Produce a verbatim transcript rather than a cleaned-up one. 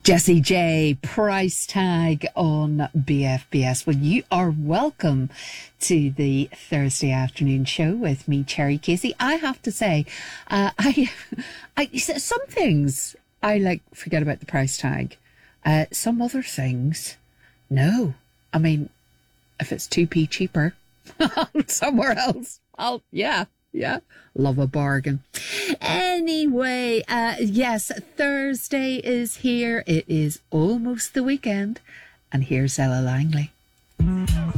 Jessie J, price tag on B F B S. Well, you are welcome to the Thursday afternoon show with me, Cherry Casey. I have to say, uh, I, I, some things I like forget about the price tag. Uh, some other things, no. I mean, if it's two p cheaper somewhere else, I'll, yeah. Yeah, love a bargain. Anyway, uh, yes, Thursday is here. It is almost the weekend. And here's Ella Langley.